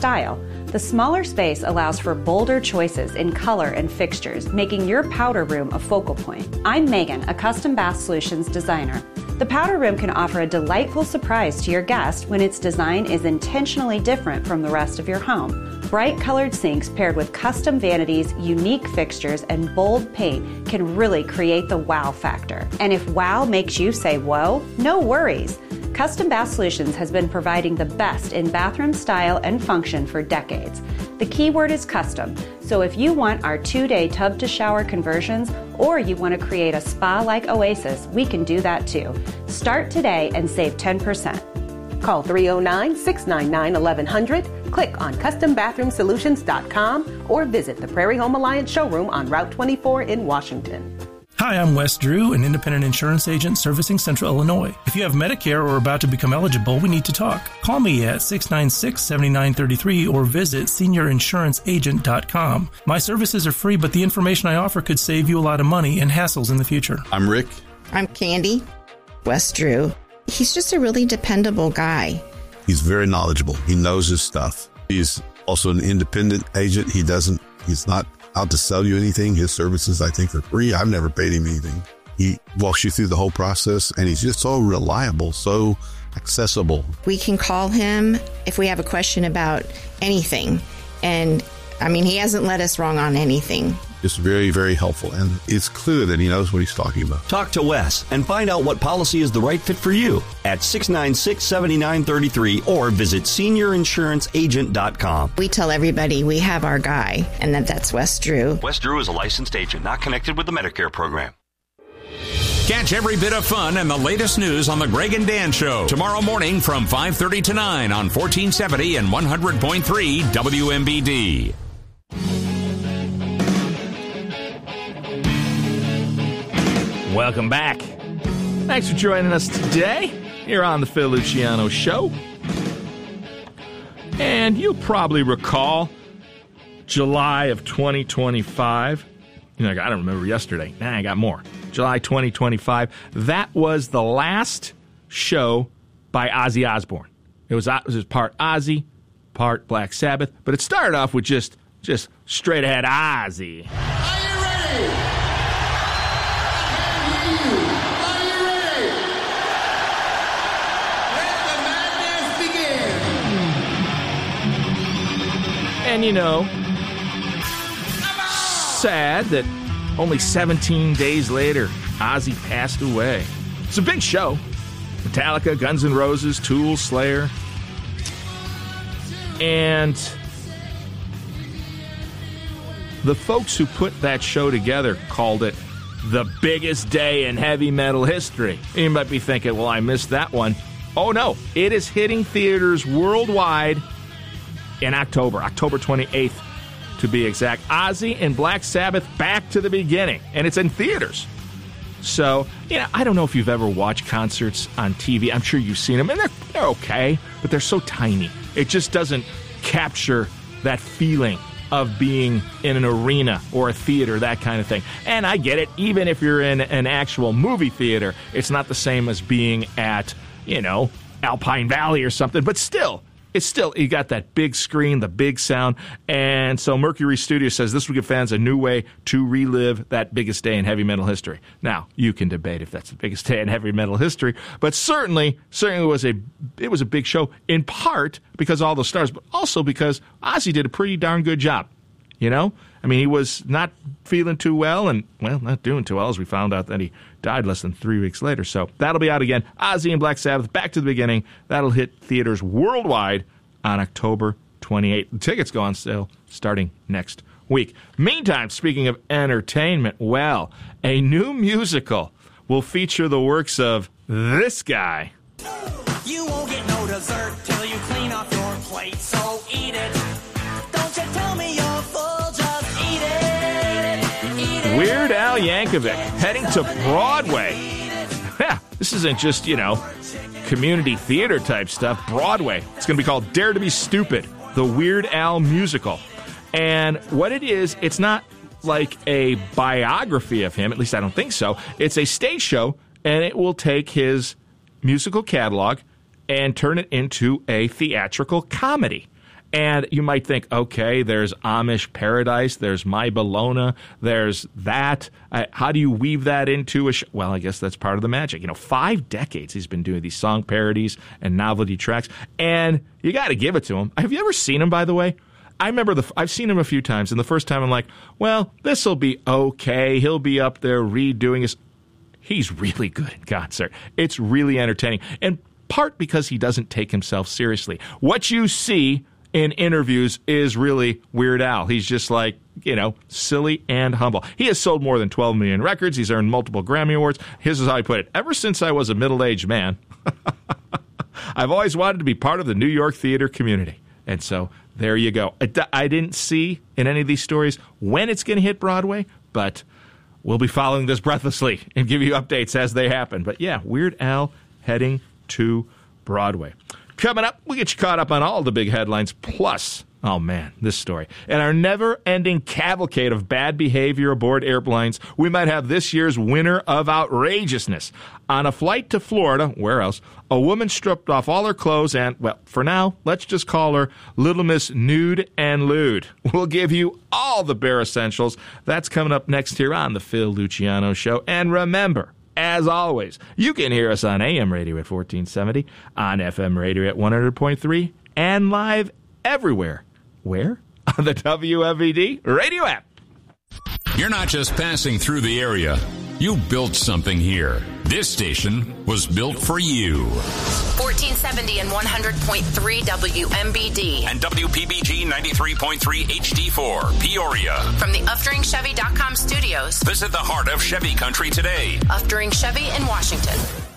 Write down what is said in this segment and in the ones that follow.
style. The smaller space allows for bolder choices in color and fixtures, making your powder room a focal point. I'm Megan, a Custom Bath Solutions designer. The powder room can offer a delightful surprise to your guest when its design is intentionally different from the rest of your home. Bright colored sinks paired with custom vanities, unique fixtures, and bold paint can really create the wow factor. And if wow makes you say whoa, no worries. Custom Bath Solutions has been providing the best in bathroom style and function for decades. The key word is custom, so if you want our 2-day tub-to-shower conversions or you want to create a spa-like oasis, we can do that too. Start today and save 10%. Call 309-699-1100, click on CustomBathroomSolutions.com, or visit the Prairie Home Alliance showroom on Route 24 in Washington. Hi, I'm Wes Drew, an independent insurance agent servicing Central Illinois. If you have Medicare or are about to become eligible, we need to talk. Call me at 696-7933 or visit seniorinsuranceagent.com. My services are free, but the information I offer could save you a lot of money and hassles in the future. I'm Rick. I'm Candy. Wes Drew. He's just a really dependable guy. He's very knowledgeable. He knows his stuff. He's also an independent agent. He's not out to sell you anything. His services, I think, are free. I've never paid him anything. He walks you through the whole process, and he's just so reliable, so accessible. We can call him if we have a question about anything. And, he hasn't led us wrong on anything. It's very, very helpful, and it's clear that he knows what he's talking about. Talk to Wes and find out what policy is the right fit for you at 696-7933 or visit seniorinsuranceagent.com. We tell everybody we have our guy, and that's Wes Drew. Wes Drew is a licensed agent, not connected with the Medicare program. Catch every bit of fun and the latest news on the Greg and Dan Show tomorrow morning from 5:30 to 9 on 1470 and 100.3 WMBD. Welcome back. Thanks for joining us today here on the Phil Luciano Show. And you'll probably recall July of 2025. I don't remember yesterday. I got more. July 2025. That was the last show by Ozzy Osbourne. It was part Ozzy, part Black Sabbath, but it started off with just straight ahead Ozzy. Are you ready? And sad that only 17 days later, Ozzy passed away. It's a big show. Metallica, Guns N' Roses, Tool, Slayer. And the folks who put that show together called it the biggest day in heavy metal history. You might be thinking, well, I missed that one. Oh, no. It is hitting theaters worldwide in October 28th to be exact. Ozzy and Black Sabbath back to the beginning, and it's in theaters. So, I don't know if you've ever watched concerts on TV. I'm sure you've seen them, and they're okay, but they're so tiny. It just doesn't capture that feeling of being in an arena or a theater, that kind of thing. And I get it, even if you're in an actual movie theater, it's not the same as being at, Alpine Valley or something, but still, you got that big screen, the big sound, and so Mercury Studio says this will give fans a new way to relive that biggest day in heavy metal history. Now, you can debate if that's the biggest day in heavy metal history, but certainly it was a big show, in part because of all the stars, but also because Ozzy did a pretty darn good job, he was not feeling too well and, not doing too well, as we found out that he died less than 3 weeks later. So that'll be out again. Ozzy and Black Sabbath, back to the beginning. That'll hit theaters worldwide on October 28th. The tickets go on sale starting next week. Meantime, speaking of entertainment, a new musical will feature the works of this guy. You won't get no dessert till you clean off your plate, so eat it. Don't you tell me you're full, just eat it. Eat it. Weird Al Yankovic heading to Broadway. Yeah, this isn't just, community theater type stuff. Broadway. It's going to be called Dare to be Stupid, the Weird Al musical. And what it is, it's not like a biography of him, at least I don't think so. It's a stage show, and it will take his musical catalog and turn it into a theatrical comedy. And you might think, okay, there's Amish Paradise, there's My Bologna, there's that. How do you weave that into a show? Well, I guess that's part of the magic. 5 decades he's been doing these song parodies and novelty tracks, and you got to give it to him. Have you ever seen him, by the way? I remember I've seen him a few times, and the first time I'm like, well, this will be okay. He'll be up there redoing his... He's really good in concert. It's really entertaining, and part because he doesn't take himself seriously. What you see in interviews is really Weird Al. He's just like, silly and humble. He has sold more than 12 million records. He's earned multiple Grammy Awards. Here's how I put it. Ever since I was a middle-aged man, I've always wanted to be part of the New York theater community. And so there you go. I didn't see in any of these stories when it's going to hit Broadway, but we'll be following this breathlessly and give you updates as they happen. But yeah, Weird Al heading to Broadway. Coming up, we'll get you caught up on all the big headlines, plus, oh man, this story. And our never-ending cavalcade of bad behavior aboard airplanes, we might have this year's winner of outrageousness. On a flight to Florida, where else, a woman stripped off all her clothes and, well, for now, let's just call her Little Miss Nude and Lewd. We'll give you all the bare essentials. That's coming up next here on The Phil Luciano Show. And remember, as always, you can hear us on AM radio at 1470, on FM radio at 100.3, and live everywhere. Where? On the WMVD radio app. You're not just passing through the area. You built something here. This station was built for you. 1470 and 100.3 WMBD. And WPBG 93.3 HD4, Peoria. From the UfteringChevy.com studios. Visit the heart of Chevy country today. Uftering Chevy in Washington.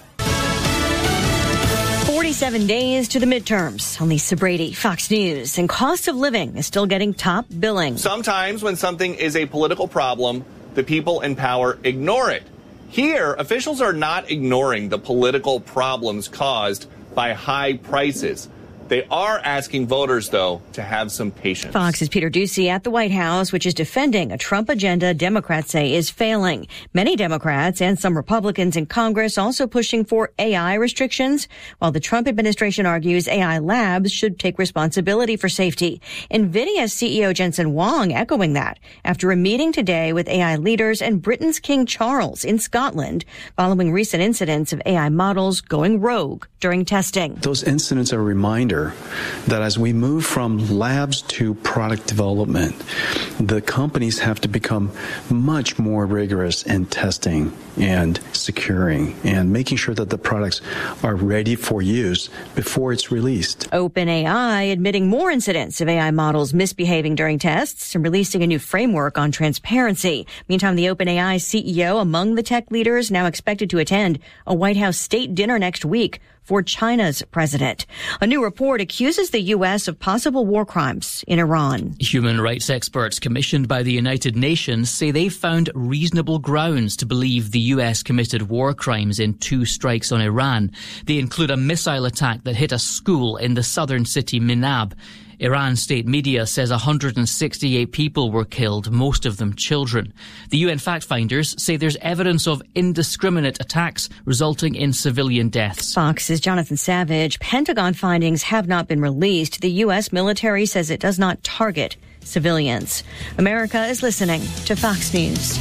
47 days to the midterms. On Lisa Brady, Fox News. And cost of living is still getting top billing. Sometimes when something is a political problem, the people in power ignore it. Here, officials are not ignoring the political problems caused by high prices. They are asking voters, though, to have some patience. Fox's Peter Doocy at the White House, which is defending a Trump agenda Democrats say is failing. Many Democrats and some Republicans in Congress also pushing for AI restrictions, while the Trump administration argues AI labs should take responsibility for safety. NVIDIA CEO Jensen Huang echoing that after a meeting today with AI leaders and Britain's King Charles in Scotland following recent incidents of AI models going rogue during testing. Those incidents are a reminder that as we move from labs to product development, the companies have to become much more rigorous in testing and securing and making sure that the products are ready for use before it's released. OpenAI admitting more incidents of AI models misbehaving during tests and releasing a new framework on transparency. Meantime, the OpenAI CEO among the tech leaders now expected to attend a White House state dinner next week for China's president. A new report accuses the U.S. of possible war crimes in Iran. Human rights experts commissioned by the United Nations say they've found reasonable grounds to believe the U.S. committed war crimes in 2 strikes on Iran. They include a missile attack that hit a school in the southern city Minab. Iran state media says 168 people were killed, most of them children. The UN fact-finders say there's evidence of indiscriminate attacks resulting in civilian deaths. Fox's Jonathan Savage. Pentagon findings have not been released. The U.S. military says it does not target civilians. America is listening to Fox News.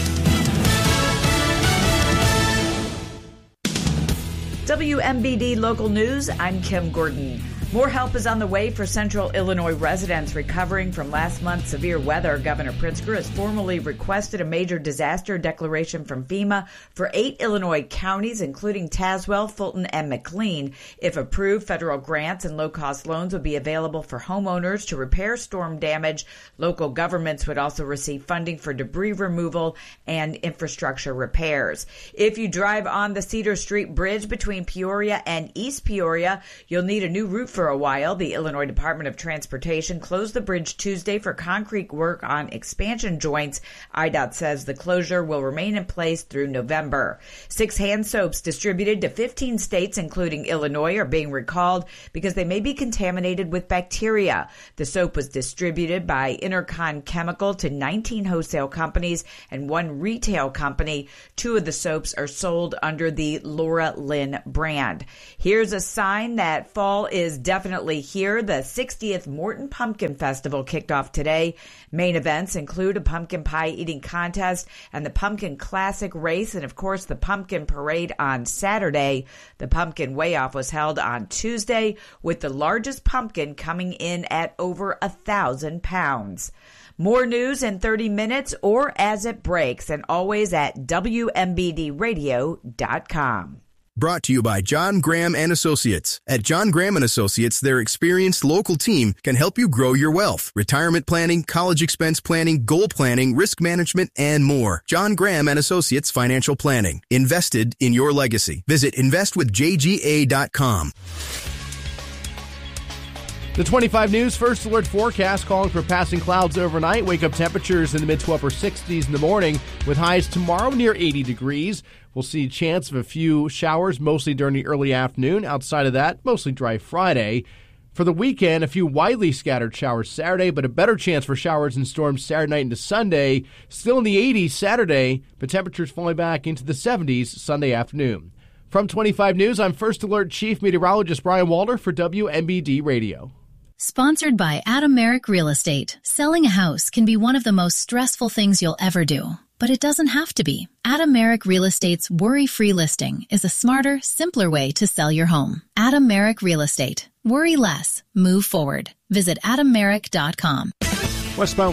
WMBD Local News, I'm Kim Gordon. More help is on the way for Central Illinois residents recovering from last month's severe weather. Governor Pritzker has formally requested a major disaster declaration from FEMA for 8 Illinois counties, including Tazewell, Fulton, and McLean. If approved, federal grants and low-cost loans would be available for homeowners to repair storm damage. Local governments would also receive funding for debris removal and infrastructure repairs. If you drive on the Cedar Street Bridge between Peoria and East Peoria, you'll need a new route for a while. The Illinois Department of Transportation closed the bridge Tuesday for concrete work on expansion joints. IDOT says the closure will remain in place through November. 6 hand soaps distributed to 15 states, including Illinois, are being recalled because they may be contaminated with bacteria. The soap was distributed by Intercon Chemical to 19 wholesale companies and 1 retail company. 2 of the soaps are sold under the Laura Lynn brand. Here's a sign that fall is definitely here. The 60th Morton Pumpkin Festival kicked off today. Main events include a pumpkin pie eating contest and the Pumpkin Classic race, and of course the Pumpkin Parade on Saturday. The Pumpkin Weigh-Off was held on Tuesday, with the largest pumpkin coming in at over 1,000 pounds. More news in 30 minutes or as it breaks, and always at WMBDradio.com. Brought to you by John Graham and Associates. At John Graham and Associates, their experienced local team can help you grow your wealth. Retirement planning, college expense planning, goal planning, risk management, and more. John Graham and Associates Financial Planning. Invested in your legacy. Visit investwithjga.com. The 25 News First Alert forecast calling for passing clouds overnight. Wake-up temperatures in the mid to upper 60s in the morning, with highs tomorrow near 80 degrees. We'll see a chance of a few showers, mostly during the early afternoon. Outside of that, mostly dry Friday. For the weekend, a few widely scattered showers Saturday, but a better chance for showers and storms Saturday night into Sunday. Still in the 80s Saturday, but temperatures falling back into the 70s Sunday afternoon. From 25 News, I'm First Alert Chief Meteorologist Brian Walter for WMBD Radio. Sponsored by Adam Merrick Real Estate. Selling a house can be one of the most stressful things you'll ever do, but it doesn't have to be. Adam Merrick Real Estate's worry-free listing is a smarter, simpler way to sell your home. Adam Merrick Real Estate. Worry less. Move forward. Visit adammerrick.com. Westbound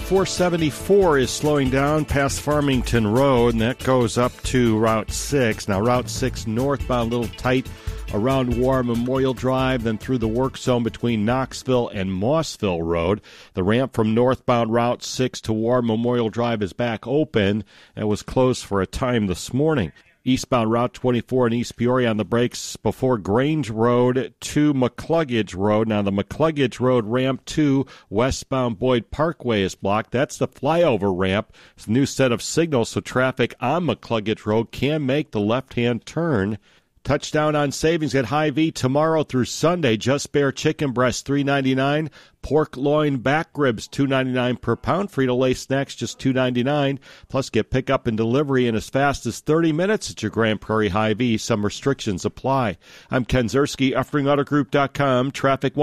474 is slowing down past Farmington Road, and that goes up to Route 6. Now, Route 6 northbound, a little tight around War Memorial Drive, then through the work zone between Knoxville and Mossville Road. The ramp from northbound Route 6 to War Memorial Drive is back open and was closed for a time this morning. Eastbound Route 24 in East Peoria on the brakes before Grange Road to McCluggage Road. Now, the McCluggage Road ramp to westbound Boyd Parkway is blocked. That's the flyover ramp. It's a new set of signals so traffic on McCluggage Road can make the left-hand turn. Touchdown on savings at Hy-Vee tomorrow through Sunday. Just Bare chicken breast $3.99, pork loin back ribs $2.99 per pound. Frito-Lay snacks just $2.99. Plus get pickup and delivery in as fast as 30 minutes at your Grand Prairie Hy-Vee. Some restrictions apply. I'm Ken Zerski, UffringAutoGroup.com. Traffic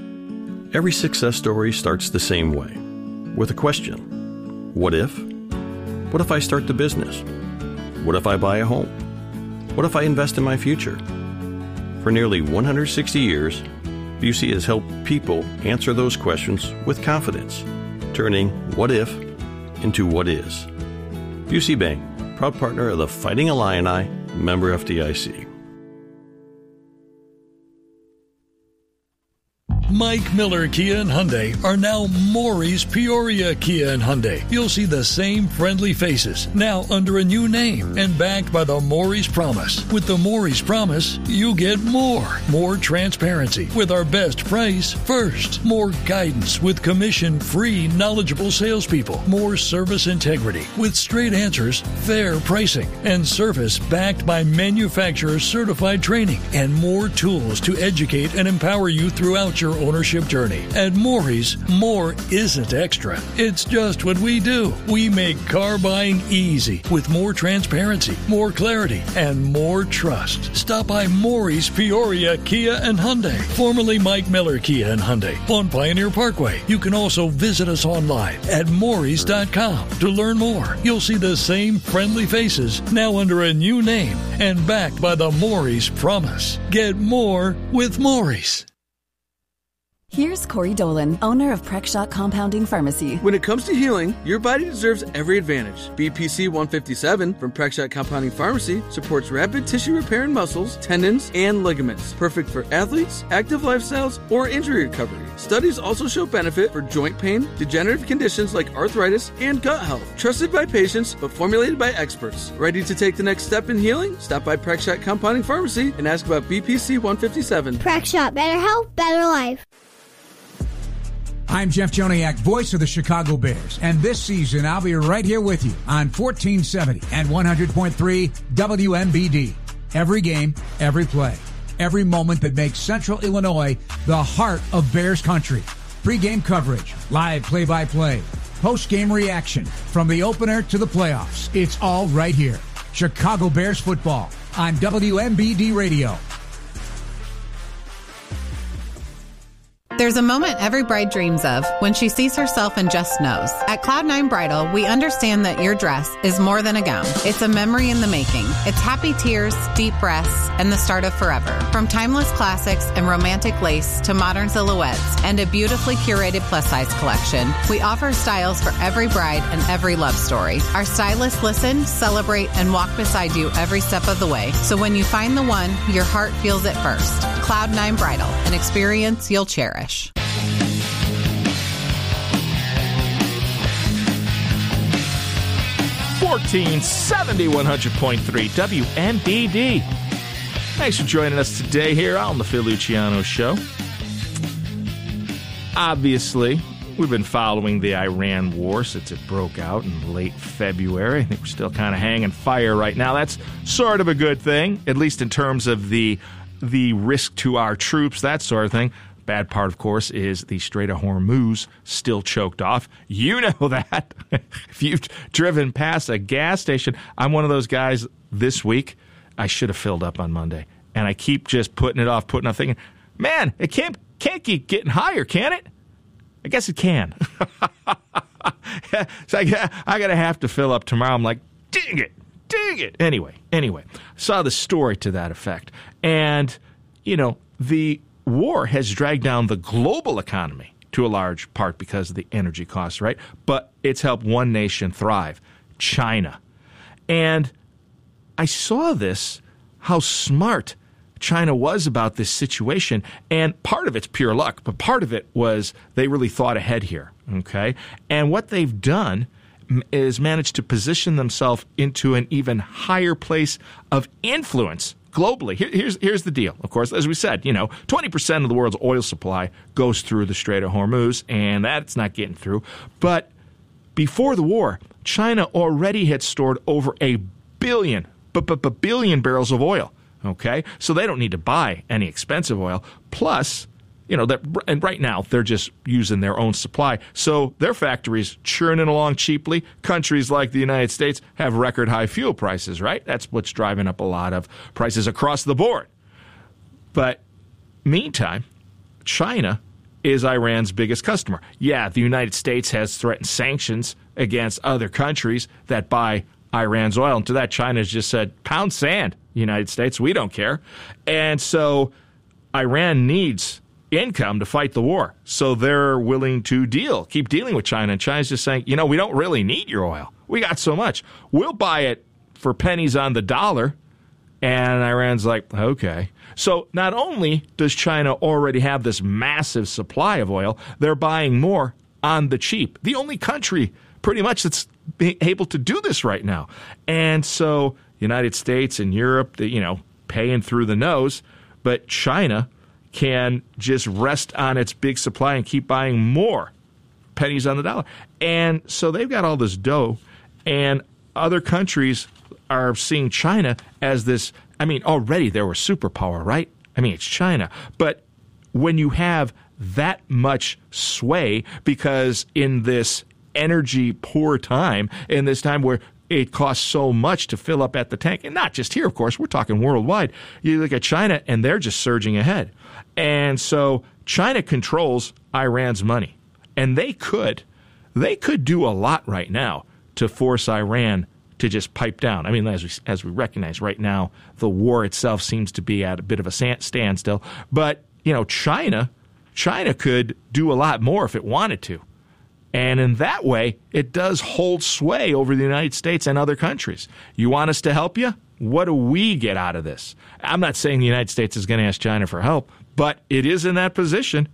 1. Every success story starts the same way, with a question. What if? What if I start the business? What if I buy a home? What if I invest in my future? For nearly 160 years, Busey has helped people answer those questions with confidence, turning what if into what is. Busey Bank, proud partner of the Fighting Illini, member FDIC. Mike Miller Kia and Hyundai are now Maury's Peoria Kia and Hyundai. You'll see the same friendly faces, now under a new name and backed by the Maury's Promise. With the Maury's Promise, you get more. More transparency with our best price first. More guidance with commission-free, knowledgeable salespeople. More service integrity with straight answers, fair pricing, and service backed by manufacturer-certified training. And more tools to educate and empower you throughout your ownership journey. At Maury's, more isn't extra. It's just what we do. We make car buying easy with more transparency, more clarity, and more trust. Stop by Maury's Peoria Kia and Hyundai, formerly Mike Miller Kia and Hyundai, on Pioneer Parkway. You can also visit us online at Maurys.com to learn more. You'll see the same friendly faces, now under a new name and backed by the Maury's Promise. Get more with Maury's. Here's Corey Dolan, owner of Prexshot Compounding Pharmacy. When it comes to healing, your body deserves every advantage. BPC 157 from Prexshot Compounding Pharmacy supports rapid tissue repair in muscles, tendons, and ligaments. Perfect for athletes, active lifestyles, or injury recovery. Studies also show benefit for joint pain, degenerative conditions like arthritis, and gut health. Trusted by patients, but formulated by experts. Ready to take the next step in healing? Stop by Prexshot Compounding Pharmacy and ask about BPC 157. Prexshot, better health, better life. I'm Jeff Joniak, voice of the Chicago Bears, and this season I'll be right here with you on 1470 and 100.3 WMBD. Every game, every play, every moment that makes Central Illinois the heart of Bears country. Pre-game coverage, live play-by-play, post-game reaction, from the opener to the playoffs. It's all right here. Chicago Bears football on WMBD Radio. There's a moment every bride dreams of when she sees herself and just knows. At Cloud9 Bridal, we understand that your dress is more than a gown. It's a memory in the making. It's happy tears, deep breaths, and the start of forever. From timeless classics and romantic lace to modern silhouettes and a beautifully curated plus-size collection, we offer styles for every bride and every love story. Our stylists listen, celebrate, and walk beside you every step of the way. So when you find the one, your heart feels it first. Cloud9 Bridal, an experience you'll cherish. 1470 100.3 WMBD. Thanks for joining us today here on the Phil Luciano Show. Obviously, we've been following the Iran war since it broke out in late February. I think we're still kind of hanging fire right now. That's sort of a good thing, at least in terms of the risk to our troops, that sort of thing. Bad part, of course, is the Strait of Hormuz still choked off. You know that. If you've driven past a gas station, I'm one of those guys this week. I should have filled up on Monday. And I keep just putting it off, thinking, man, it can't keep getting higher, can it? I guess it can. So I got to have to fill up tomorrow. I'm like, dang it. Anyway, saw the story to that effect. And, you know, the war has dragged down the global economy to a large part because of the energy costs, right? But it's helped one nation thrive, China. And I saw this, how smart China was about this situation. And part of it's pure luck, but part of it was they really thought ahead here, okay? And what they've done is managed to position themselves into an even higher place of influence globally. Here's the deal. Of course, as we said, 20% of the world's oil supply goes through the Strait of Hormuz, and that's not getting through. But before the war, China already had stored over a billion barrels of oil. Okay, so they don't need to buy any expensive oil. Plus, and right now they're just using their own supply. So their factories churning along cheaply. Countries like the United States have record high fuel prices, right? That's what's driving up a lot of prices across the board. But meantime, China is Iran's biggest customer. Yeah, the United States has threatened sanctions against other countries that buy Iran's oil. And to that, China's just said, pound sand, United States, we don't care. And so Iran needs income to fight the war. So they're willing to keep dealing with China. And China's just saying, we don't really need your oil. We got so much. We'll buy it for pennies on the dollar. And Iran's like, okay. So not only does China already have this massive supply of oil, they're buying more on the cheap. The only country pretty much that's able to do this right now. And so United States and Europe, paying through the nose, but China can just rest on its big supply and keep buying more, pennies on the dollar. And so they've got all this dough, and other countries are seeing China as this, already they were superpower, right? It's China. But when you have that much sway, because in this energy poor time, in this time where it costs so much to fill up at the tank, and not just here, of course, we're talking worldwide. You look at China, and they're just surging ahead. And so China controls Iran's money. And they could do a lot right now to force Iran to just pipe down. As we recognize right now, the war itself seems to be at a bit of a standstill. But, China could do a lot more if it wanted to. And in that way, it does hold sway over the United States and other countries. You want us to help you? What do we get out of this? I'm not saying the United States is going to ask China for help, but it is in that position.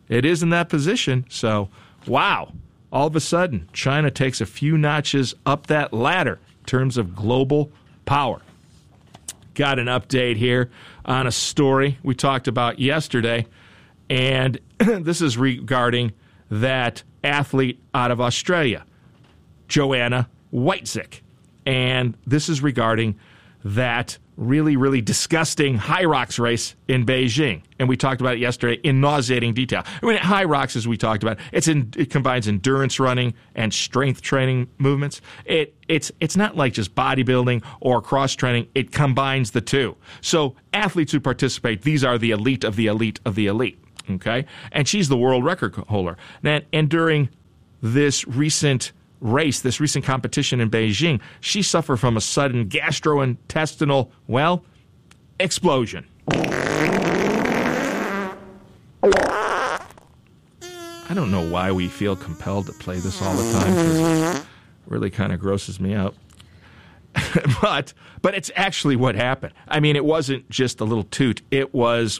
So, wow. All of a sudden, China takes a few notches up that ladder in terms of global power. Got an update here on a story we talked about yesterday, and this is regarding that athlete out of Australia, Joanna Wojcik. And this is regarding that really, really disgusting High Rocks race in Beijing. And we talked about it yesterday in nauseating detail. High Rocks, as we talked about, it combines endurance running and strength training movements. It's not like just bodybuilding or cross-training. It combines the two. So athletes who participate, these are the elite of the elite of the elite. Okay? And she's the world record holder. And during this recent race, this recent competition in Beijing, she suffered from a sudden gastrointestinal, explosion. I don't know why we feel compelled to play this all the time, because it really kind of grosses me out. But it's actually what happened. I mean, it wasn't just a little toot. It was,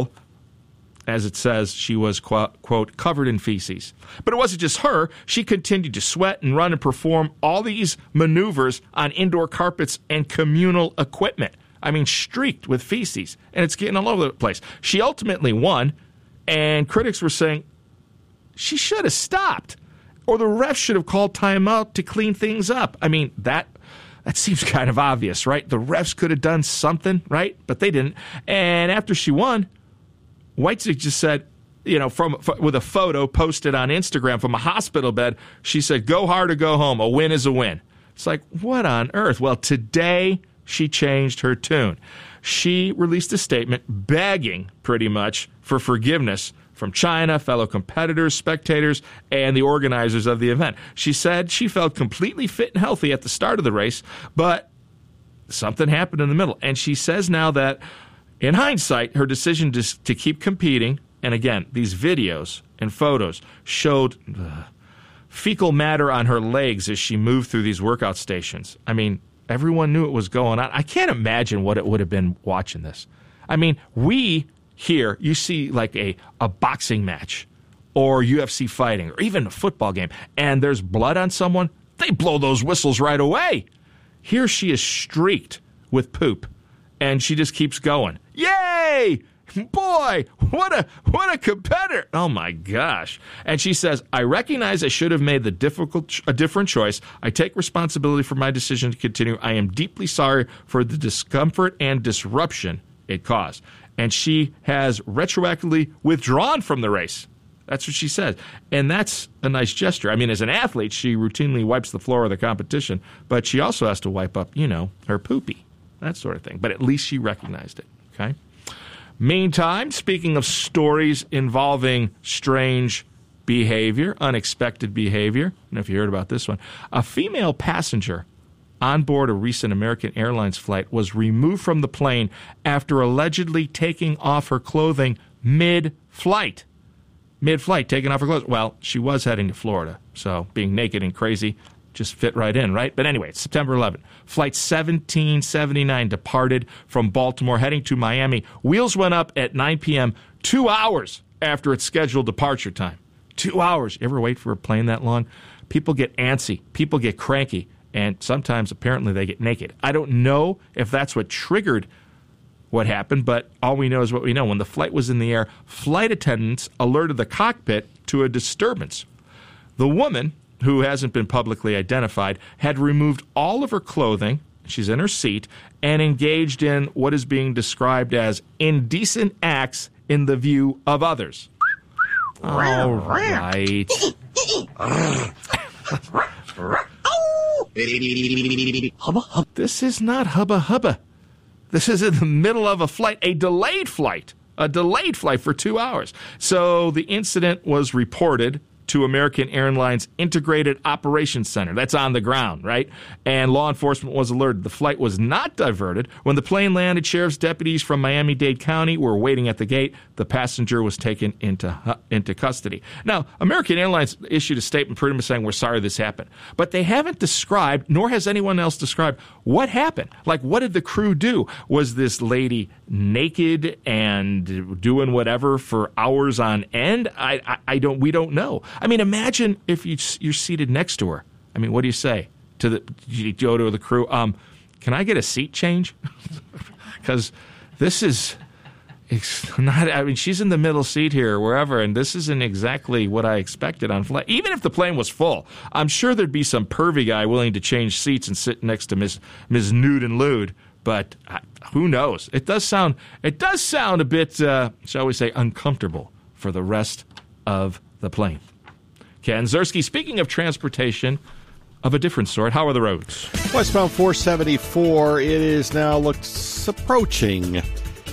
as it says, she was, quote, covered in feces. But it wasn't just her. She continued to sweat and run and perform all these maneuvers on indoor carpets and communal equipment. I mean, streaked with feces, and it's getting all over the place. She ultimately won, and critics were saying she should have stopped, or the ref should have called timeout to clean things up. I mean, that seems kind of obvious, right? The refs could have done something, right? But they didn't. And after she won, Weitzig just said, with a photo posted on Instagram from a hospital bed, she said, "Go hard or go home. A win is a win." It's like, what on earth? Well, today she changed her tune. She released a statement begging, pretty much, for forgiveness from China, fellow competitors, spectators, and the organizers of the event. She said she felt completely fit and healthy at the start of the race, but something happened in the middle. And she says now that, in hindsight, her decision to keep competing, and again, these videos and photos showed fecal matter on her legs as she moved through these workout stations. I mean, everyone knew it was going on. I can't imagine what it would have been watching this. I mean, here, you see like a boxing match or UFC fighting or even a football game, and there's blood on someone, they blow those whistles right away. Here she is streaked with poop, and she just keeps going. Yay! Boy, what a competitor. Oh, my gosh. And she says, "I recognize I should have made a different choice. I take responsibility for my decision to continue. I am deeply sorry for the discomfort and disruption it caused." And she has retroactively withdrawn from the race. That's what she says. And that's a nice gesture. I mean, as an athlete, she routinely wipes the floor of the competition, but she also has to wipe up, her poopy, that sort of thing. But at least she recognized it, okay? Meantime, speaking of stories involving strange behavior, unexpected behavior, I don't know if you heard about this one, a female passenger on board a recent American Airlines flight was removed from the plane after allegedly taking off her clothing mid-flight. Mid-flight, taking off her clothes. Well, she was heading to Florida, so being naked and crazy just fit right in, right? But anyway, it's September 11th. Flight 1779 departed from Baltimore, heading to Miami. Wheels went up at 9 p.m., 2 hours after its scheduled departure time. 2 hours. You ever wait for a plane that long? People get antsy. People get cranky. And sometimes, apparently, they get naked. I don't know if that's what triggered what happened, but all we know is what we know. When the flight was in the air, flight attendants alerted the cockpit to a disturbance. The woman, who hasn't been publicly identified, had removed all of her clothing, she's in her seat, and engaged in what is being described as indecent acts in the view of others. All right. This is not hubba hubba. This is in the middle of a flight, a delayed flight for 2 hours. So the incident was reported to American Airlines Integrated Operations Center. That's on the ground, right? And law enforcement was alerted. The flight was not diverted. When the plane landed, sheriff's deputies from Miami-Dade County were waiting at the gate. The passenger was taken into custody. Now, American Airlines issued a statement pretty much saying, "We're sorry this happened." But they haven't described, nor has anyone else described, what happened. Like, what did the crew do? Was this lady naked and doing whatever for hours on end? We don't know. I mean, imagine if you're seated next to her. I mean, what do you say you go to the crew? Can I get a seat change? Because this is not. I mean, she's in the middle seat here, or wherever, and this isn't exactly what I expected on flight. Even if the plane was full, I'm sure there'd be some pervy guy willing to change seats and sit next to Ms. Nude and Lewd. But who knows? It does sound a bit, shall we say, uncomfortable for the rest of the plane. Ken Ziersky, speaking of transportation of a different sort, how are the roads? Westbound 474, it is now approaching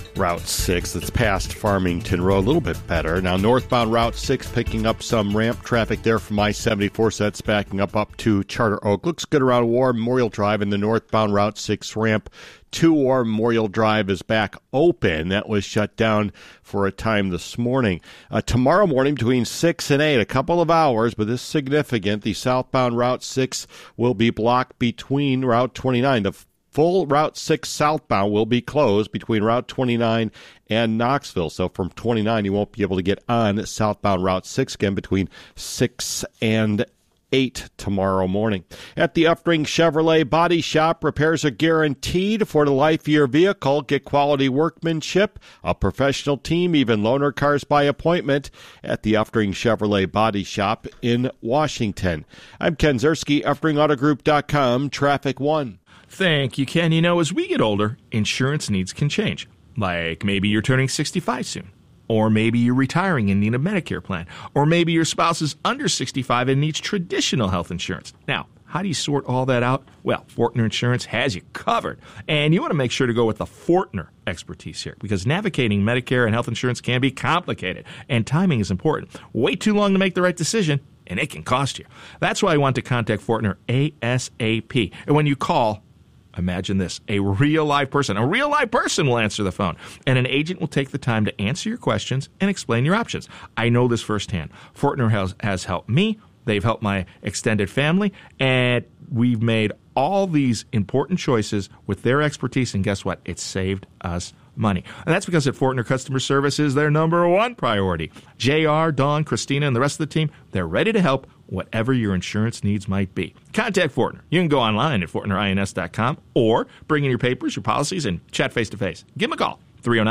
Route 6 that's past Farmington Road, a little bit better. Now, northbound Route 6 picking up some ramp traffic there from I-74, so that's backing up to Charter Oak. Looks good around War Memorial Drive, and the northbound Route 6 ramp to War Memorial Drive is back open. That was shut down for a time this morning. Tomorrow morning between 6 and 8, a couple of hours, but this is significant. The southbound Route 6 will be blocked between Route 29. The full Route 6 southbound will be closed between Route 29 and Knoxville. So from 29, you won't be able to get on southbound Route 6 again between 6 and 8 tomorrow morning. At the Uftring Chevrolet Body Shop, repairs are guaranteed for the life of your vehicle. Get quality workmanship, a professional team, even loaner cars by appointment at the Uftring Chevrolet Body Shop in Washington. I'm Ken Zerski, UfteringAutoGroup.com, Traffic 1. Thank you, Ken. You know, as we get older, insurance needs can change. Like maybe you're turning 65 soon. Or maybe you're retiring and need a Medicare plan. Or maybe your spouse is under 65 and needs traditional health insurance. Now, how do you sort all that out? Well, Fortner Insurance has you covered. And you want to make sure to go with the Fortner expertise here, because navigating Medicare and health insurance can be complicated, and timing is important. Wait too long to make the right decision, and it can cost you. That's why I want to contact Fortner ASAP. And when you call, imagine this, a real live person will answer the phone, and an agent will take the time to answer your questions and explain your options. I know this firsthand. Fortner has helped me. They've helped my extended family, and we've made all these important choices with their expertise, and guess what? It saved us money. And that's because at Fortner, customer service is their number one priority. JR, Dawn, Christina, and the rest of the team, they're ready to help whatever your insurance needs might be. Contact Fortner. You can go online at FortnerINS.com or bring in your papers, your policies, and chat face-to-face. Give them a call,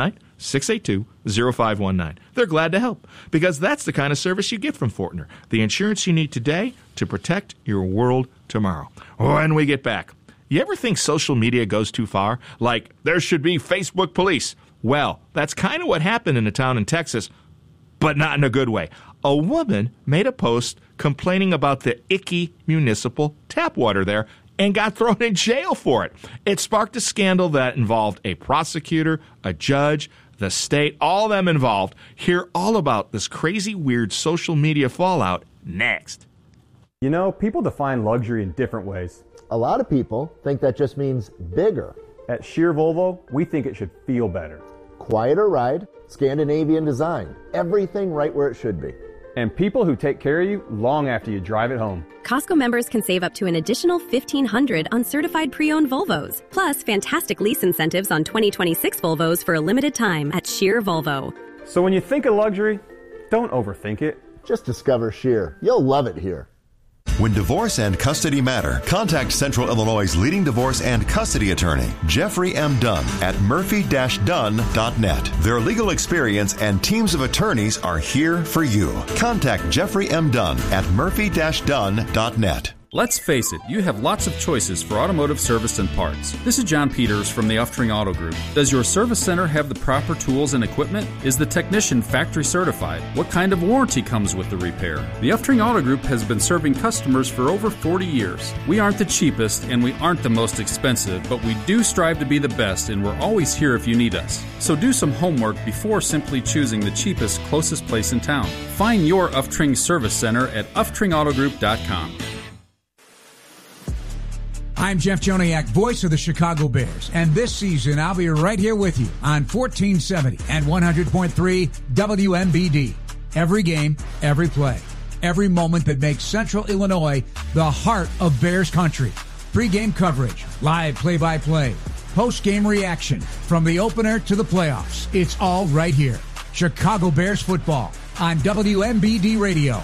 309-682-0519. They're glad to help, because that's the kind of service you get from Fortner, the insurance you need today to protect your world tomorrow. When we get back, you ever think social media goes too far? Like, there should be Facebook police. Well, that's kind of what happened in a town in Texas, but not in a good way. A woman made a post complaining about the icky municipal tap water there and got thrown in jail for it. It sparked a scandal that involved a prosecutor, a judge, the state, all of them involved. Hear all about this crazy, weird social media fallout next. You know, people define luxury in different ways. A lot of people think that just means bigger. At Shear Volvo, we think it should feel better. Quieter ride, Scandinavian design, everything right where it should be. And people who take care of you long after you drive it home. Costco members can save up to an additional $1,500 on certified pre-owned Volvos, plus fantastic lease incentives on 2026 Volvos for a limited time at Shear Volvo. So when you think of luxury, don't overthink it. Just discover Shear. You'll love it here. When divorce and custody matter, contact Central Illinois' leading divorce and custody attorney, Jeffrey M. Dunn, at murphy-dunn.net. Their legal experience and teams of attorneys are here for you. Contact Jeffrey M. Dunn at murphy-dunn.net. Let's face it, you have lots of choices for automotive service and parts. This is John Peters from the Uftring Auto Group. Does your service center have the proper tools and equipment? Is the technician factory certified? What kind of warranty comes with the repair? The Uftring Auto Group has been serving customers for over 40 years. We aren't the cheapest and we aren't the most expensive, but we do strive to be the best, and we're always here if you need us. So do some homework before simply choosing the cheapest, closest place in town. Find your Uftring service center at UfteringAutoGroup.com. I'm Jeff Joniak, voice of the Chicago Bears, and this season I'll be right here with you on 1470 and 100.3 WMBD. Every game, every play, every moment that makes Central Illinois the heart of Bears country. Pre-game coverage, live play-by-play, post-game reaction, from the opener to the playoffs. It's all right here. Chicago Bears football on WMBD Radio.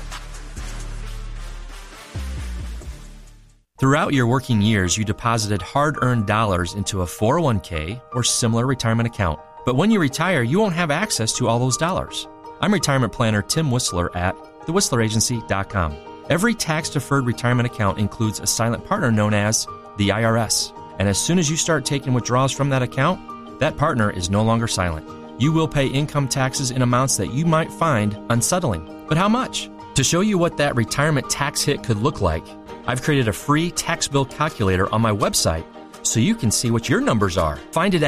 Throughout your working years, you deposited hard-earned dollars into a 401k or similar retirement account. But when you retire, you won't have access to all those dollars. I'm retirement planner Tim Whistler at thewhistleragency.com. Every tax-deferred retirement account includes a silent partner known as the IRS. And as soon as you start taking withdrawals from that account, that partner is no longer silent. You will pay income taxes in amounts that you might find unsettling. But how much? To show you what that retirement tax hit could look like, I've created a free tax bill calculator on my website so you can see what your numbers are. Find it at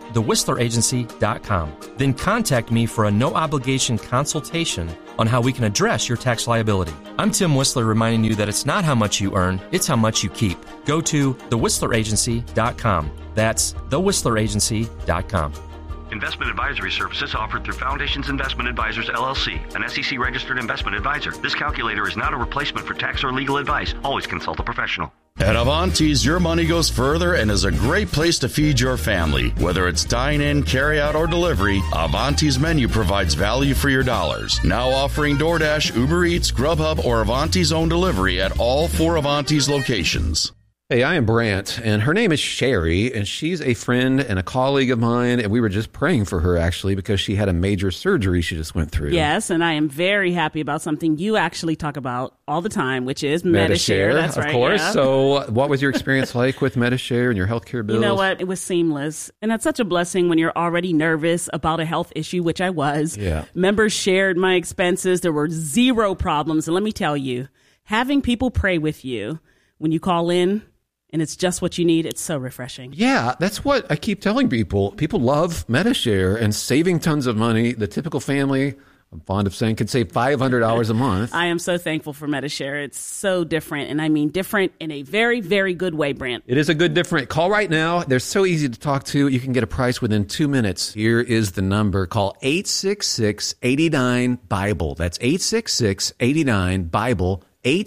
thewhistleragency.com. Then contact me for a no-obligation consultation on how we can address your tax liability. I'm Tim Whistler, reminding you that it's not how much you earn, it's how much you keep. Go to thewhistleragency.com. That's thewhistleragency.com. Investment advisory services offered through Foundations Investment Advisors, LLC, an SEC-registered investment advisor. This calculator is not a replacement for tax or legal advice. Always consult a professional. At Avanti's, your money goes further and is a great place to feed your family. Whether it's dine-in, carry-out, or delivery, Avanti's menu provides value for your dollars. Now offering DoorDash, Uber Eats, Grubhub, or Avanti's own delivery at all 4 Avanti's locations. Hey, I am Brant, and her name is Sherry, and she's a friend and a colleague of mine, and we were just praying for her, actually, because she had a major surgery she just went through. Yes, and I am very happy about something you actually talk about all the time, which is Medi-Share. That's right. Of course. Yeah. So what was your experience like with Medi-Share and your healthcare bills? You know what? It was seamless. And that's such a blessing when you're already nervous about a health issue, which I was. Yeah. Members shared my expenses. There were zero problems. And let me tell you, having people pray with you when you call in, and it's just what you need, it's so refreshing. Yeah, that's what I keep telling people. People love Medi-Share and saving tons of money. The typical family, I'm fond of saying, could save $500 a month. I am so thankful for Medi-Share. It's so different, and I mean different in a very, very good way, Brant. It is a good different. Call right now. They're so easy to talk to. You can get a price within 2 minutes. Here is the number. Call 866-89-BIBLE. That's 866-89-BIBLE.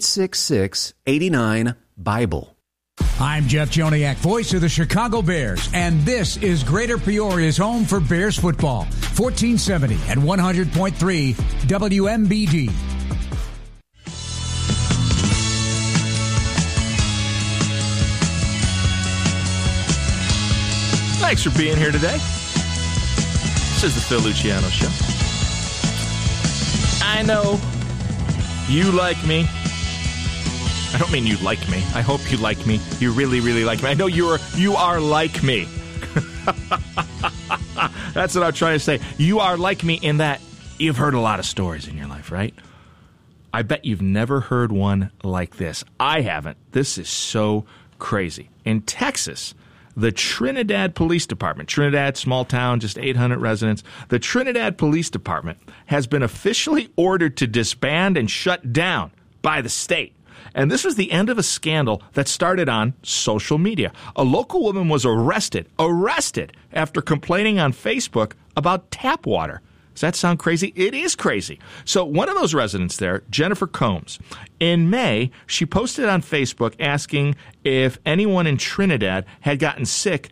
866-89-BIBLE. I'm Jeff Joniak, voice of the Chicago Bears, and this is Greater Peoria's home for Bears football. 1470 and 100.3 WMBD. Thanks for being here today. This is the Phil Luciano Show. I know you like me. I don't mean you like me. I hope you like me. You really, really like me. I know you are like me. That's what I'm trying to say. You are like me in that you've heard a lot of stories in your life, right? I bet you've never heard one like this. I haven't. This is so crazy. In Texas, the Trinidad Police Department, Trinidad, small town, just 800 residents, the Trinidad Police Department has been officially ordered to disband and shut down by the state. And this was the end of a scandal that started on social media. A local woman was arrested after complaining on Facebook about tap water. Does that sound crazy? It is crazy. So one of those residents there, Jennifer Combs, in May, she posted on Facebook asking if anyone in Trinidad had gotten sick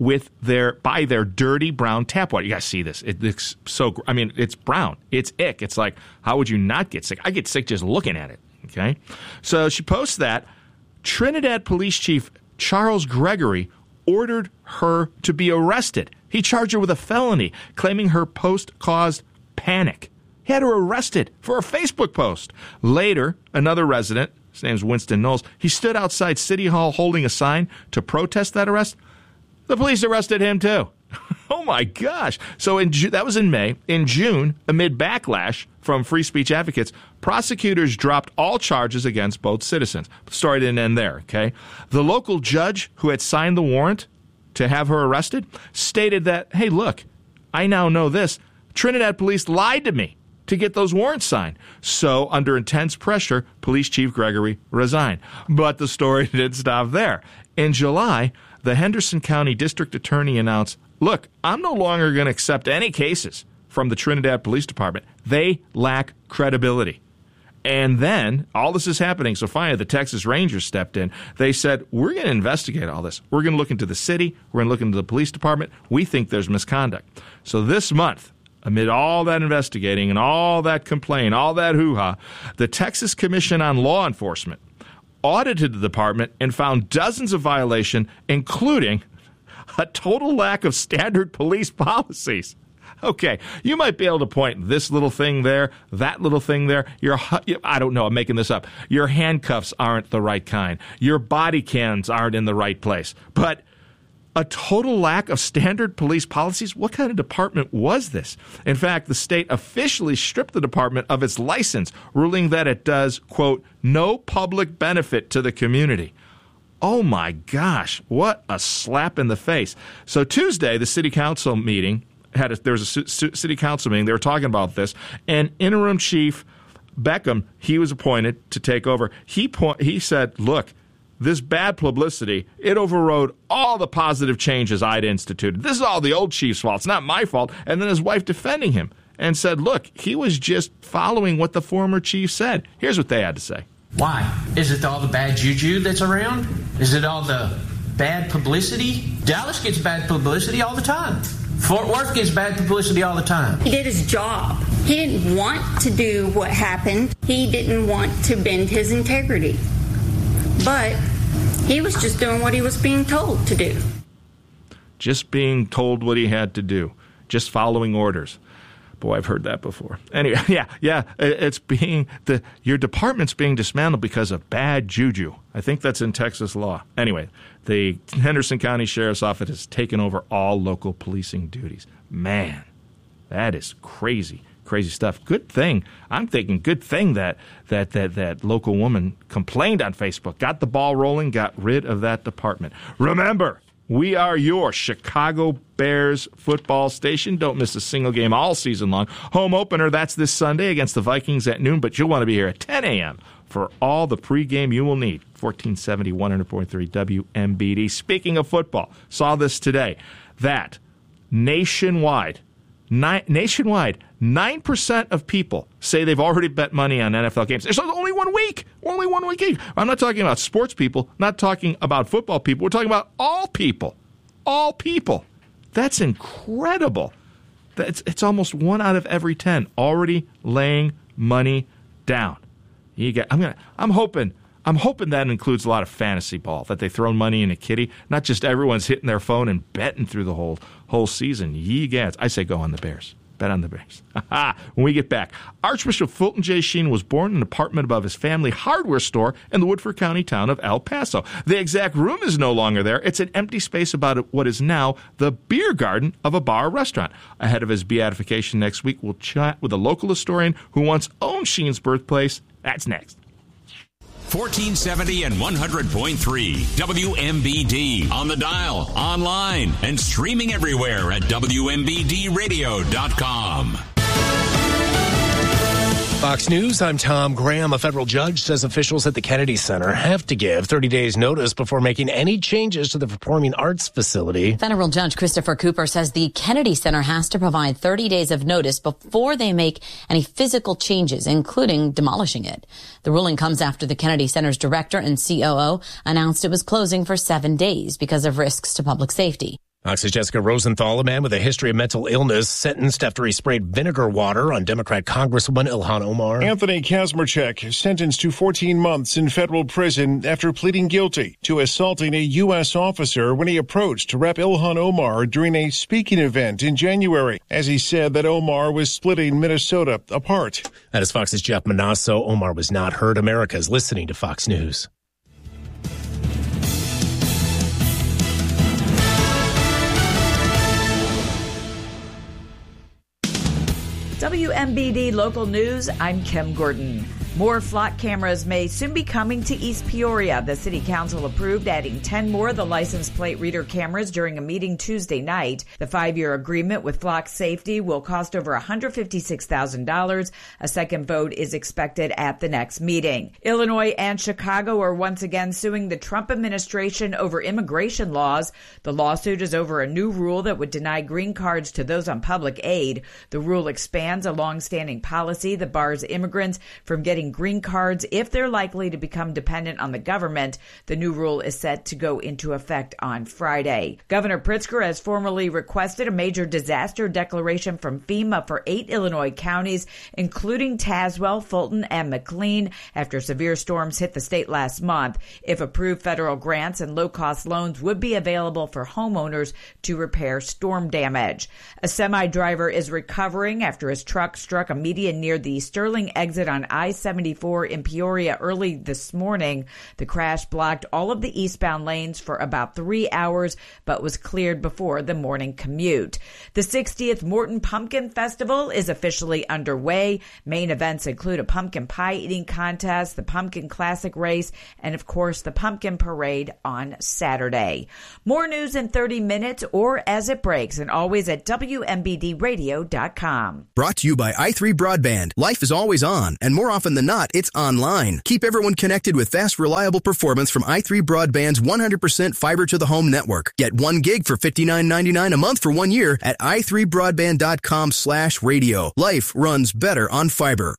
by their dirty brown tap water. You guys see this. It's it's brown. It's ick. It's like, how would you not get sick? I get sick just looking at it. Okay, so she posts that. Trinidad Police Chief Charles Gregory ordered her to be arrested. He charged her with a felony, claiming her post caused panic. He had her arrested for a Facebook post. Later, another resident, his name's Winston Knowles, he stood outside City Hall holding a sign to protest that arrest. The police arrested him too. Oh, my gosh. So that was in May. In June, amid backlash from free speech advocates, prosecutors dropped all charges against both citizens. The story didn't end there, okay? The local judge who had signed the warrant to have her arrested stated that, hey, look, I now know this. Trinidad police lied to me to get those warrants signed. So, under intense pressure, Police Chief Gregory resigned. But the story didn't stop there. In July, the Henderson County District Attorney announced, look, I'm no longer going to accept any cases from the Trinidad Police Department. They lack credibility. And then all this is happening. So finally, the Texas Rangers stepped in. They said, we're going to investigate all this. We're going to look into the city. We're going to look into the police department. We think there's misconduct. So this month, amid all that investigating and all that complaint, all that hoo-ha, the Texas Commission on Law Enforcement audited the department and found dozens of violations, including a total lack of standard police policies. Okay, you might be able to point this little thing there, that little thing there. I don't know, I'm making this up. Your handcuffs aren't the right kind. Your body cams aren't in the right place. But a total lack of standard police policies? What kind of department was this? In fact, the state officially stripped the department of its license, ruling that it does, quote, no public benefit to the community. Oh, my gosh. What a slap in the face. So Tuesday, the city council meeting, there was a city council meeting. They were talking about this. And interim chief Beckham, he was appointed to take over. He said, look, this bad publicity, it overrode all the positive changes I'd instituted. This is all the old chief's fault. It's not my fault. And then his wife defending him and said, look, he was just following what the former chief said. Here's what they had to say. Why? Is it all the bad juju that's around? Is it all the bad publicity? Dallas gets bad publicity all the time. Fort Worth gets bad publicity all the time. He did his job. He didn't want to do what happened. He didn't want to bend his integrity. But he was just doing what he was being told to do. Just being told what he had to do. Just following orders. Boy, I've heard that before. Anyway, yeah, it's your department's being dismantled because of bad juju. I think that's in Texas law. Anyway, the Henderson County Sheriff's Office has taken over all local policing duties. Man, that is crazy stuff. Good thing. I'm thinking good thing that local woman complained on Facebook, got the ball rolling, got rid of that department. Remember, we are your Chicago Bears football station. Don't miss a single game all season long. Home opener, that's this Sunday against the Vikings at noon, but you'll want to be here at 10 a.m. for all the pregame you will need. 1470, 100.3 WMBD. Speaking of football, saw this today, that nationwide, 9% of people say they've already bet money on NFL games. There's only 1 week. Only 1 week. I'm not talking about sports people, not talking about football people. We're talking about all people. All people. That's incredible. It's almost 1 out of every 10 already laying money down. I'm hoping that includes a lot of fantasy ball, that they throw money in a kitty, not just everyone's hitting their phone and betting through the whole season. Ye gads. I say go on the Bears. Bet on the Bears. When we get back, Archbishop Fulton J. Sheen was born in an apartment above his family hardware store in the Woodford County town of El Paso. The exact room is no longer there. It's an empty space about what is now the beer garden of a bar restaurant. Ahead of his beatification next week, we'll chat with a local historian who once owned Sheen's birthplace. That's next. 1470 and 100.3 WMBD on the dial, online, and streaming everywhere at WMBDradio.com. Fox News, I'm Tom Graham. A federal judge says officials at the Kennedy Center have to give 30 days notice before making any changes to the performing arts facility. Federal Judge Christopher Cooper says the Kennedy Center has to provide 30 days of notice before they make any physical changes, including demolishing it. The ruling comes after the Kennedy Center's director and COO announced it was closing for 7 days because of risks to public safety. Fox's Jessica Rosenthal, a man with a history of mental illness, sentenced after he sprayed vinegar water on Democrat Congresswoman Ilhan Omar. Anthony Kazmarchek sentenced to 14 months in federal prison after pleading guilty to assaulting a U.S. officer when he approached Rep. Ilhan Omar during a speaking event in January, as he said that Omar was splitting Minnesota apart. That is Fox's Jeff Manasso. Omar was not heard. America's listening to Fox News. WMBD Local News, I'm Kim Gordon. More flock cameras may soon be coming to East Peoria. The City Council approved adding 10 more of the license plate reader cameras during a meeting Tuesday night. The 5-year agreement with Flock Safety will cost over $156,000. A second vote is expected at the next meeting. Illinois and Chicago are once again suing the Trump administration over immigration laws. The lawsuit is over a new rule that would deny green cards to those on public aid. The rule expands a long-standing policy that bars immigrants from getting green cards if they're likely to become dependent on the government. The new rule is set to go into effect on Friday. Governor Pritzker has formally requested a major disaster declaration from FEMA for 8 Illinois counties, including Tazewell, Fulton, and McLean, after severe storms hit the state last month. If approved, federal grants and low-cost loans would be available for homeowners to repair storm damage. A semi driver is recovering after his truck struck a median near the Sterling exit on I-70 I-74 in Peoria early this morning. The crash blocked all of the eastbound lanes for about 3 hours, but was cleared before the morning commute. The 60th Morton Pumpkin Festival is officially underway. Main events include a pumpkin pie eating contest, the Pumpkin Classic race, and of course the Pumpkin Parade on Saturday. More news in 30 minutes or as it breaks, and always at WMBDradio.com. Brought to you by i3 Broadband. Life is always on, and more often than not, it's online. Keep everyone connected with fast, reliable performance from i3 Broadband's 100% fiber-to-the-home network. Get 1 gig for $59.99 a month for 1 year at i3broadband.com/radio. Life runs better on fiber.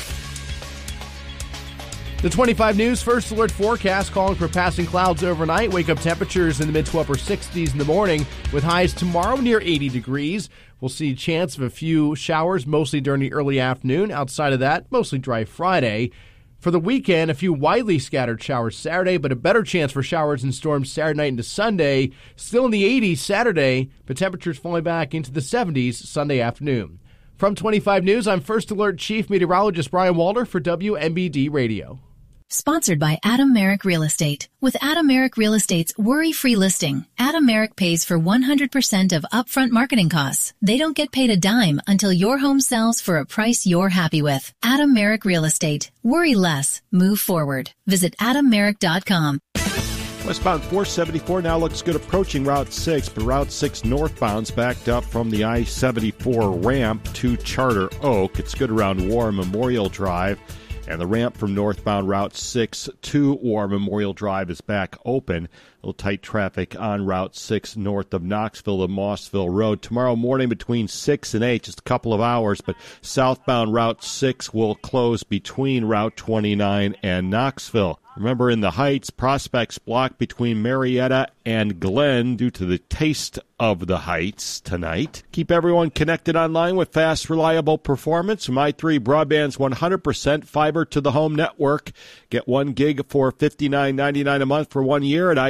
The 25 News First Alert forecast calling for passing clouds overnight. Wake-up temperatures in the mid to upper 60s in the morning with highs tomorrow near 80 degrees. We'll see a chance of a few showers, mostly during the early afternoon. Outside of that, mostly dry Friday. For the weekend, a few widely scattered showers Saturday, but a better chance for showers and storms Saturday night into Sunday. Still in the 80s Saturday, but temperatures falling back into the 70s Sunday afternoon. From 25 News, I'm First Alert Chief Meteorologist Brian Walter for WMBD Radio. Sponsored by Adam Merrick Real Estate. With Adam Merrick Real Estate's worry-free listing, Adam Merrick pays for 100% of upfront marketing costs. They don't get paid a dime until your home sells for a price you're happy with. Adam Merrick Real Estate. Worry less. Move forward. Visit AdamMerrick.com. Westbound 474 now looks good approaching Route 6, but Route 6 northbound's backed up from the I-74 ramp to Charter Oak. It's good around War Memorial Drive. And the ramp from northbound Route 6 to War Memorial Drive is back open. A little tight traffic on Route 6 north of Knoxville to Mossville Road. Tomorrow morning between 6 and 8, just a couple of hours, but southbound Route 6 will close between Route 29 and Knoxville. Remember, in the Heights, prospects blocked between Marietta and Glen due to the taste of the Heights tonight. Keep everyone connected online with fast, reliable performance from i3 Broadband's 100% fiber-to-the-home network. Get 1 gig for $59.99 a month for 1 year at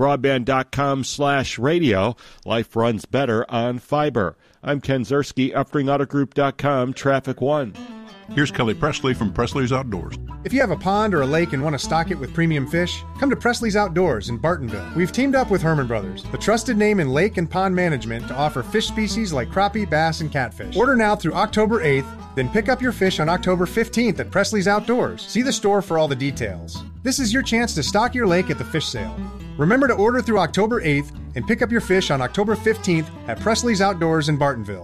i3broadband.com/radio. Life runs better on fiber. I'm Ken Zerski, UpringAutoGroup.com, Traffic One. Here's Kelly Presley from Presley's Outdoors. If you have a pond or a lake and want to stock it with premium fish, come to Presley's Outdoors in Bartonville. We've teamed up with Herman Brothers, the trusted name in lake and pond management, to offer fish species like crappie, bass, and catfish. Order now through October 8th, then pick up your fish on October 15th at Presley's Outdoors. See the store for all the details. This is your chance to stock your lake at the fish sale. Remember to order through October 8th and pick up your fish on October 15th at Presley's Outdoors in Bartonville.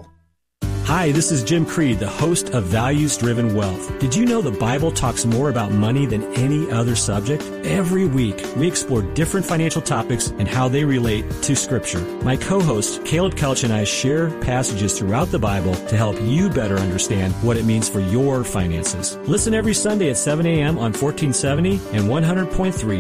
Hi, this is Jim Creed, the host of Values Driven Wealth. Did you know the Bible talks more about money than any other subject? Every week, we explore different financial topics and how they relate to Scripture. My co-host, Caleb Kelch, and I share passages throughout the Bible to help you better understand what it means for your finances. Listen every Sunday at 7 a.m. on 1470 and 100.3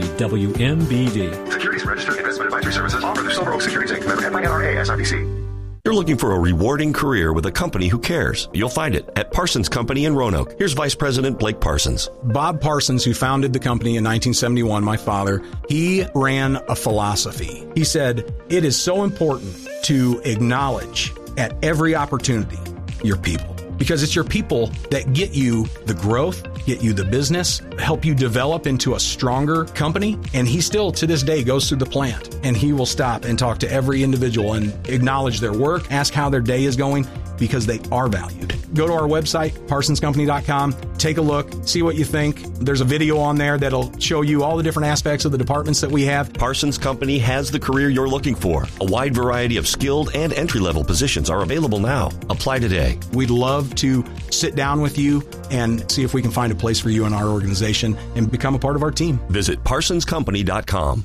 WMBD. Securities Registered Investment Advisory Services offered through Silver Oak Securities Inc. Member FINRA SIPC. You're looking for a rewarding career with a company who cares. You'll find it at Parsons Company in Roanoke. Here's Vice President Blake Parsons. Bob Parsons, who founded the company in 1971, my father, he ran a philosophy. He said, it is so important to acknowledge at every opportunity your people. Because it's your people that get you the growth, get you the business, help you develop into a stronger company. And he still, to this day, goes through the plant and he will stop and talk to every individual and acknowledge their work, ask how their day is going, because they are valued. Go to our website, parsonscompany.com, take a look, see what you think. There's a video on there that'll show you all the different aspects of the departments that we have. Parsons Company has the career you're looking for. A wide variety of skilled and entry-level positions are available now. Apply today. We'd love to sit down with you and see if we can find a place for you in our organization and become a part of our team. Visit parsonscompany.com.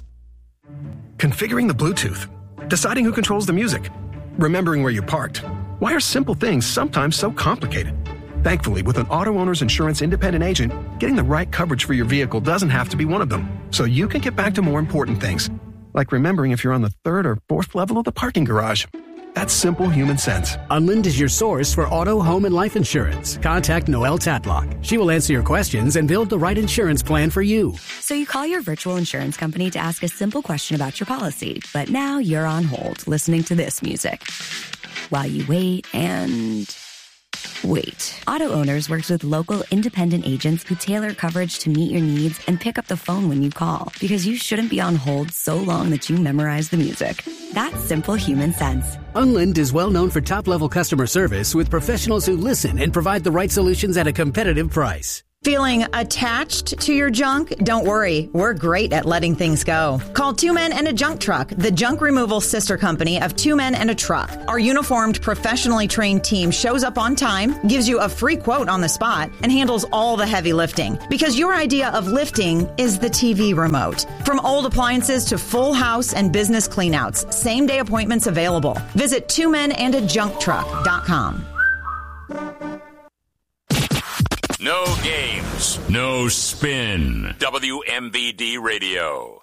Configuring the Bluetooth, deciding who controls the music, remembering where you parked. Why are simple things sometimes so complicated? Thankfully, with an auto owner's insurance independent agent, getting the right coverage for your vehicle doesn't have to be one of them. So you can get back to more important things, like remembering if you're on the 3rd or 4th level of the parking garage. That's simple human sense. Unlind is your source for auto, home, and life insurance. Contact Noelle Tatlock. She will answer your questions and build the right insurance plan for you. So you call your virtual insurance company to ask a simple question about your policy, but now you're on hold listening to this music while you wait and Wait. Auto Owners works with local independent agents who tailor coverage to meet your needs and pick up the phone when you call, because you shouldn't be on hold so long that you memorize the music. That's simple human sense. Unlind is well known for top-level customer service with professionals who listen and provide the right solutions at a competitive price. Feeling attached to your junk? Don't worry, we're great at letting things go. Call Two Men and a Junk Truck, the junk removal sister company of Two Men and a Truck. Our uniformed, professionally trained team shows up on time, gives you a free quote on the spot, and handles all the heavy lifting. Because your idea of lifting is the TV remote. From old appliances to full house and business cleanouts, same-day appointments available. Visit twomenajuncktruck.com. No games, no spin. WMBD Radio.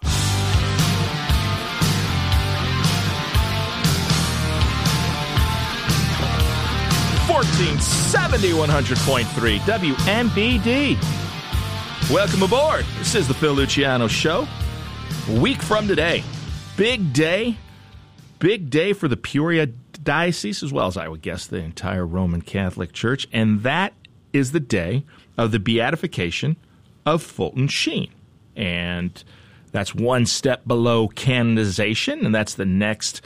1470 100.3 WMBD. Welcome aboard. This is the Phil Luciano Show. A week from today. Big day. Big day for the Peoria Diocese, as well as I would guess the entire Roman Catholic Church. And that is the day of the beatification of Fulton Sheen. And that's one step below canonization, and that's the next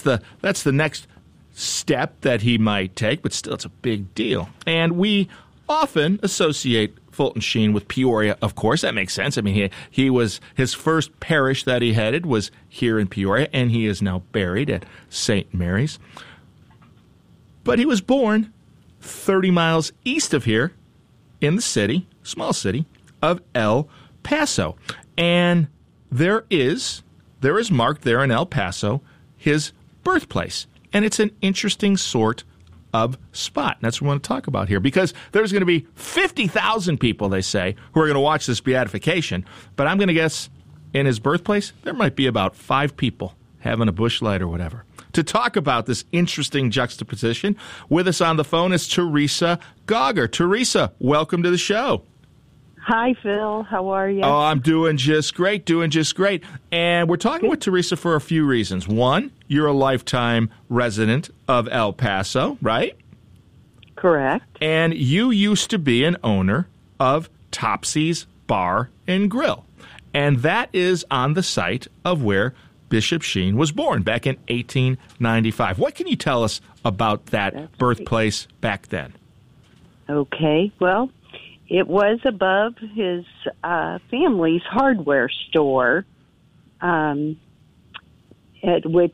step that he might take, but still it's a big deal. And we often associate Fulton Sheen with Peoria, of course. That makes sense. I mean, he was, his first parish that he headed was here in Peoria, and he is now buried at St. Mary's. But he was born 30 miles east of here in the city, small city, of El Paso. And there is marked there in El Paso his birthplace. And it's an interesting sort of spot. And that's what we want to talk about here, because there's going to be 50,000 people, they say, who are going to watch this beatification. But I'm going to guess in his birthplace, there might be about 5 people having a bush light or whatever. To talk about this interesting juxtaposition, with us on the phone is Teresa Gauger. Teresa, welcome to the show. Hi, Phil. How are you? Oh, I'm doing just great. And we're talking with Teresa for a few reasons. One, you're a lifetime resident of El Paso, right? Correct. And you used to be an owner of Topsy's Bar and Grill. And that is on the site of where Bishop Sheen was born back in 1895. What can you tell us about that birthplace back then? Okay, well, it was above his family's hardware store, at which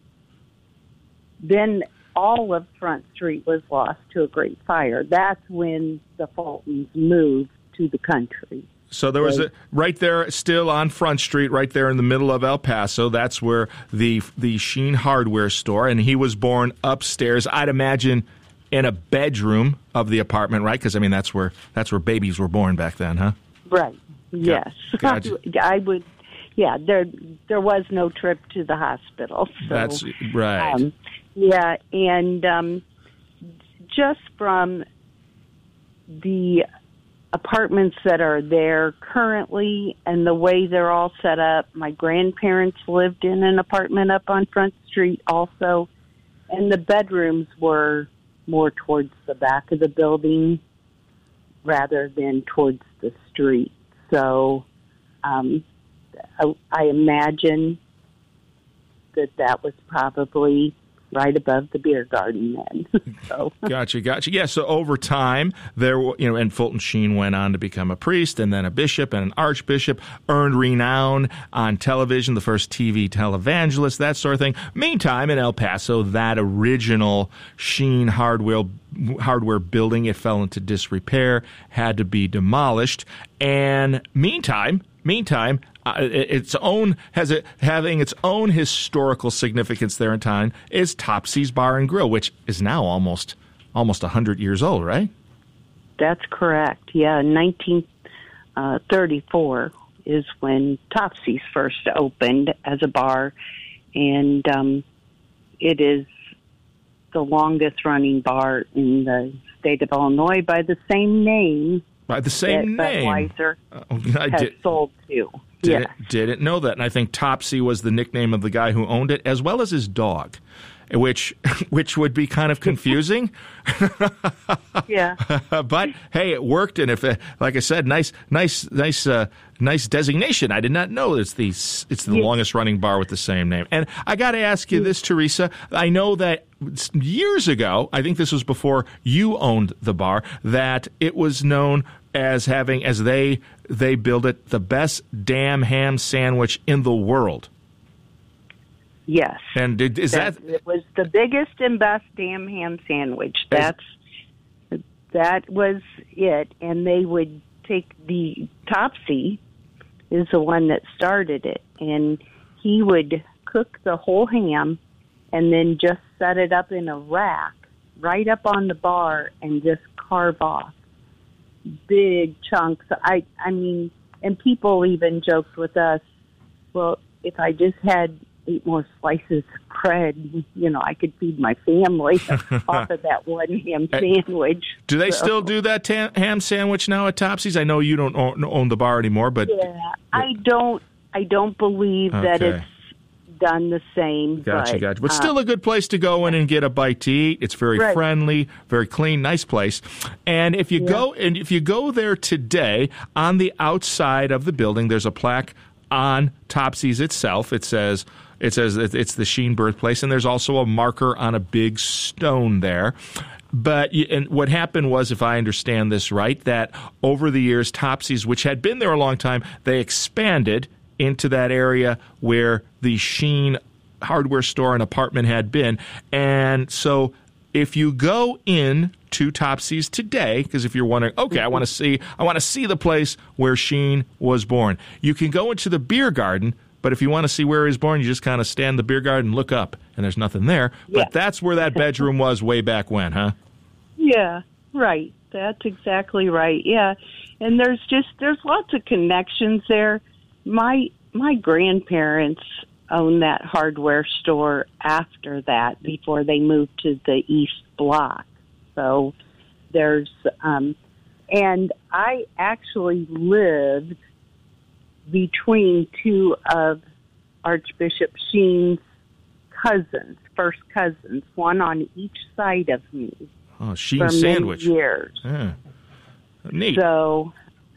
then all of Front Street was lost to a great fire. That's when the Fultons moved to the country. So there was right there, still on Front Street, right there in the middle of El Paso. That's where the Sheen hardware store, and he was born upstairs. I'd imagine in a bedroom of the apartment, right? Because I mean that's where babies were born back then, huh? Right. Yes. Gotcha. I would. Yeah. There was no trip to the hospital. So, that's right. Yeah, and just from the apartments that are there currently and the way they're all set up. My grandparents lived in an apartment up on Front Street also, and the bedrooms were more towards the back of the building rather than towards the street. So I imagine that was probably right above the beer garden then. So. Gotcha. Yeah, so over time, and Fulton Sheen went on to become a priest and then a bishop and an archbishop, earned renown on television, the first TV televangelist, that sort of thing. Meantime, in El Paso, that original Sheen hardware building, it fell into disrepair, had to be demolished. And meantime, having its own historical significance there in time is Topsy's Bar and Grill, which is now almost 100 years old, right? That's correct. Yeah, 1934 is when Topsy's first opened as a bar, and it is the longest-running bar in the state of Illinois by the same name. By the same name. Budweiser has sold to. Didn't know that. And I think Topsy was the nickname of the guy who owned it, as well as his dog. which would be kind of confusing. Yeah. But hey, it worked, and if like I said, nice designation. I did not know it's the longest running bar with the same name. And I got to ask you this, Teresa. I know that years ago, I think this was before you owned the bar, that it was known as having, as they build it, the best damn ham sandwich in the world. Yes. And is that it was the biggest and best damn ham sandwich. That was it. And they would take the Topsy is the one that started it, and he would cook the whole ham and then just set it up in a rack right up on the bar and just carve off big chunks. I mean, and people even joked with us, well, if I just had 8 more slices of bread, I could feed my family off of that one ham sandwich. Do they still do that ham sandwich now at Topsy's? I know you don't own the bar anymore, but yeah, I don't believe that it's done the same. Gotcha. But still a good place to go in and get a bite to eat. It's very friendly, very clean, nice place. And if you go there today, on the outside of the building, there's a plaque on Topsy's itself. It says it's the Sheen birthplace, and there's also a marker on a big stone there. But and what happened was, if I understand this right, that over the years, Topsy's, which had been there a long time, they expanded into that area where the Sheen hardware store and apartment had been. And so if you go in to Topsy's today, because if you're wondering, okay, I want to see the place where Sheen was born, you can go into the beer garden. But if you want to see where he was born, you just kind of stand in the beer garden and look up, and there's nothing there. Yeah. But that's where that bedroom was way back when, huh? Yeah, right. That's exactly right. Yeah, and there's lots of connections there. My grandparents owned that hardware store after that, before they moved to the East Block. So there's and I actually lived between 2 of Archbishop Sheen's first cousins, one on each side of me. Oh, Sheen sandwich. Many years. Yeah. Neat. So,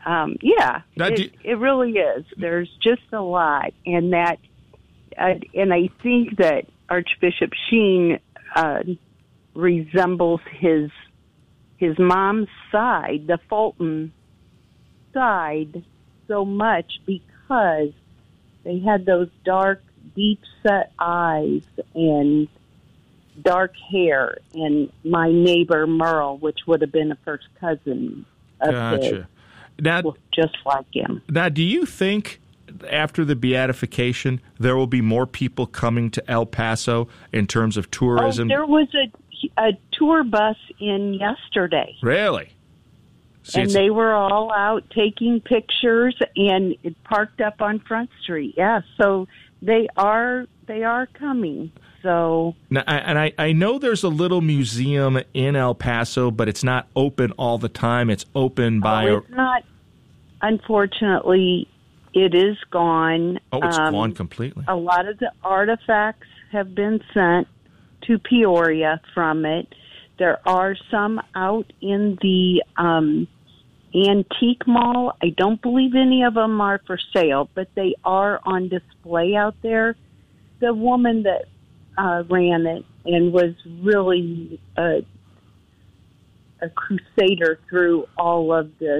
it really is. There's just a lot, and that, and I think that Archbishop Sheen resembles his mom's side, the Fulton side, so much because they had those dark, deep-set eyes and dark hair. And my neighbor Merle, which would have been a first cousin of his, looked just like him. Now, do you think after the beatification there will be more people coming to El Paso in terms of tourism? There was a tour bus in yesterday. Really? And they were all out taking pictures, and it parked up on Front Street. Yeah, so they are coming. So now, and I know there's a little museum in El Paso, but it's not open all the time. It's open by. It's not. Unfortunately, it is gone. Oh, it's gone completely. A lot of the artifacts have been sent to Peoria from it. There are some out in the antique mall. I don't believe any of them are for sale, but they are on display out there. The woman that ran it and was really a crusader through all of this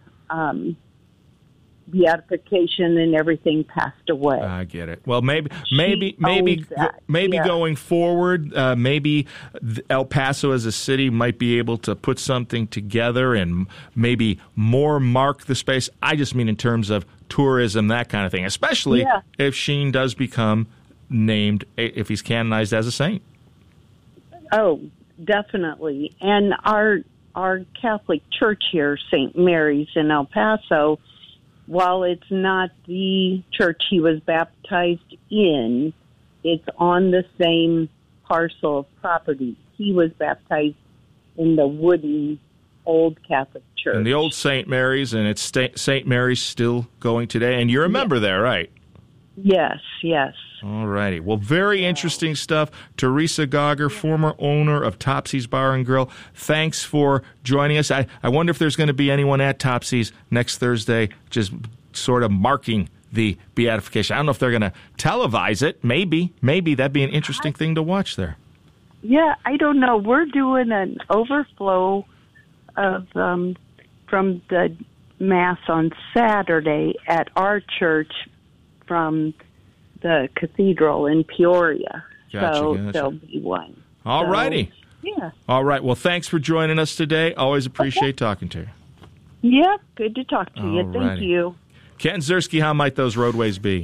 beatification and everything, passed away. I get it. Well, maybe going forward, maybe El Paso as a city might be able to put something together and maybe more mark the space. I just mean in terms of tourism, that kind of thing, especially if Sheen does become named, if he's canonized as a saint. Oh, definitely. And our Catholic Church here, St. Mary's in El Paso, while it's not the church he was baptized in, it's on the same parcel of property. He was baptized in the wooden old Catholic church. In the old St. Mary's, and it's St. Mary's still going today. And you're a member there, right? Yes, yes. All righty. Well, very interesting stuff. Teresa Gauger, former owner of Topsy's Bar and Grill, thanks for joining us. I wonder if there's going to be anyone at Topsy's next Thursday just sort of marking the beatification. I don't know if they're going to televise it. Maybe. That'd be an interesting thing to watch there. Yeah, I don't know. We're doing an overflow of from the Mass on Saturday at our church from the cathedral in Peoria. Gotcha. There'll be one. All righty. Yeah. All right. Well, thanks for joining us today. Always appreciate talking to you. Yeah, good to talk to you. All Thank righty. you. Ken Ziersky, how might those roadways be?